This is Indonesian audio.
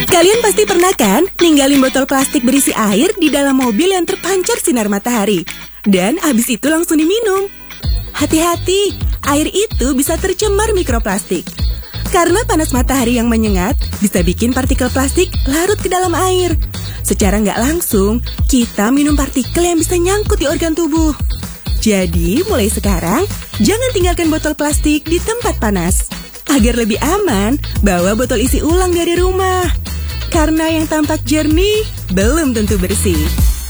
Kalian pasti pernah kan ninggalin botol plastik berisi air di dalam mobil yang terpancar sinar matahari. Dan habis itu langsung diminum. Hati-hati, air itu bisa tercemar mikroplastik. Karena panas matahari yang menyengat bisa bikin partikel plastik larut ke dalam air. Secara nggak langsung, kita minum partikel yang bisa nyangkut di organ tubuh. Jadi, mulai sekarang, jangan tinggalkan botol plastik di tempat panas. Agar lebih aman, bawa botol isi ulang dari rumah. Karena yang tampak jernih belum tentu bersih.